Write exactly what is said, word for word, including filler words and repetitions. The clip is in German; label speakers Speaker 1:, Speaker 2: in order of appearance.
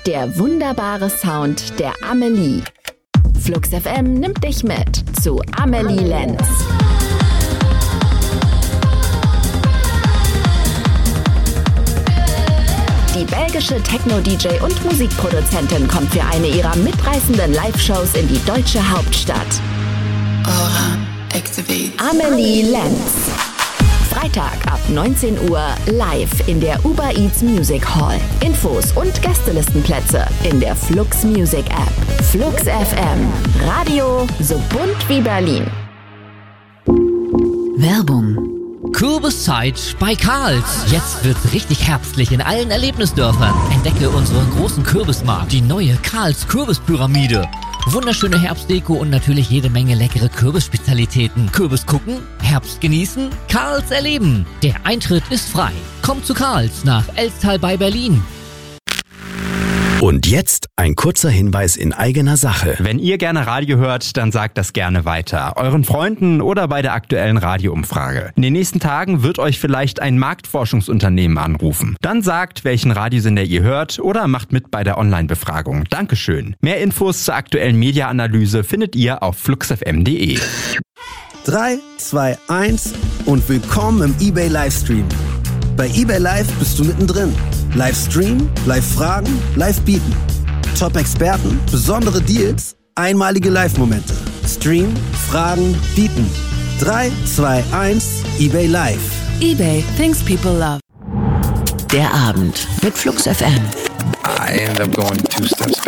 Speaker 1: Der wunderbare Sound der Amelie. Flux F M nimmt dich mit zu Amelie Lenz. Die belgische Techno-D J und Musikproduzentin kommt für eine ihrer mitreißenden Live-Shows in die deutsche Hauptstadt. Amelie Lenz. Freitag ab neunzehn Uhr live in der Uber Eats Music Hall. Infos und Gästelistenplätze in der Flux Music App. Flux F M. Radio so bunt wie Berlin.
Speaker 2: Werbung.
Speaker 3: Kürbiszeit bei Karls. Jetzt wird's richtig herbstlich in allen Erlebnisdörfern. Entdecke unseren großen Kürbismarkt, die neue Karls Kürbispyramide. Wunderschöne Herbstdeko und natürlich jede Menge leckere Kürbisspezialitäten. Kürbis gucken, Herbst genießen, Karls erleben. Der Eintritt ist frei. Kommt zu Karls nach Elstal bei Berlin.
Speaker 4: Und jetzt ein kurzer Hinweis in eigener Sache.
Speaker 5: Wenn ihr gerne Radio hört, dann sagt das gerne weiter. Euren Freunden oder bei der aktuellen Radioumfrage. In den nächsten Tagen wird euch vielleicht ein Marktforschungsunternehmen anrufen. Dann sagt, welchen Radiosender ihr hört oder macht mit bei der Online-Befragung. Dankeschön. Mehr Infos zur aktuellen Media-Analyse findet ihr auf fluxfm punkt de.
Speaker 6: drei, zwei, eins und willkommen im eBay Livestream. Bei eBay Live bist du mittendrin. Livestream, Live-Fragen, Live-Bieten. Top-Experten, besondere Deals, einmalige Live-Momente. Stream, Fragen, Bieten. drei, zwei, eins, eBay Live.
Speaker 2: eBay, things people love. Der Abend mit Flux F M.
Speaker 7: I ended up going two steps back.